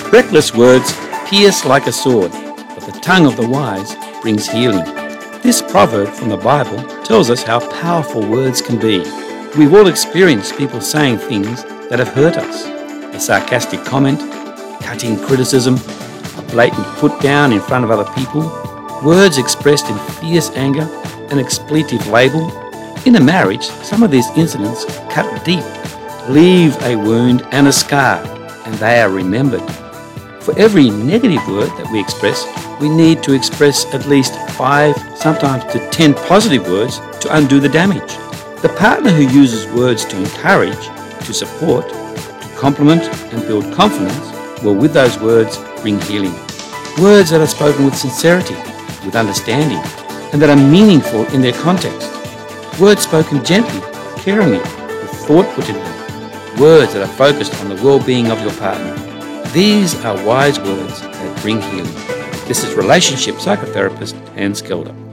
Reckless words pierce like a sword, but the tongue of the wise brings healing. This proverb from the Bible tells us how powerful words can be. We've all experienced people saying things that have hurt us. A sarcastic comment, cutting criticism, a blatant put down in front of other people, words expressed in fierce anger, an expletive label. In a marriage, some of these incidents cut deep, leave a wound and a scar, and they are remembered. For every negative word that we express, we need to express at least 5, sometimes to 10 positive words to undo the damage. The partner who uses words to encourage, to support, to compliment and build confidence will with those words bring healing. Words that are spoken with sincerity, with understanding, and that are meaningful in their context. Words spoken gently, caringly, with thought put into them. Words that are focused on the well-being of your partner. These are wise words that bring healing. This is relationship psychotherapist Hans Gelder.